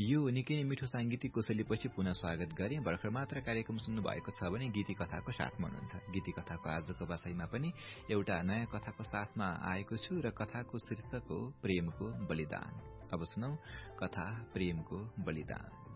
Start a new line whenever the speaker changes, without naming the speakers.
यो निकै नै मिठो सांगीतिक कोसेलीपछि पुनः स्वागत गरे। भर्खर मात्र कार्यक्रम सुन्नु भएको छ भने गीती कथाको साथमा हुनुहुन्छ। गीती कथाको आजको बसाइमा पनि एउटा नयाँ कथाको साथमा आएको छु र कथाको शीर्षक हो प्रेमको बलिदान। अब सुनौ कथा प्रेमको बलिदान।